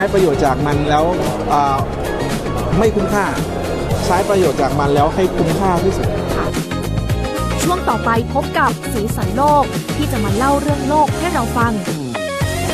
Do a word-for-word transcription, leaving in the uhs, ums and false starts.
ใช้ประโยชน์จากมันแล้วไม่คุ้มค่าใช้ประโยชน์จากมันแล้วให้คุ้มค่าที่สุดช่วงต่อไปพบกับสีสันโลกที่จะมาเล่าเรื่องโลกให้เราฟัง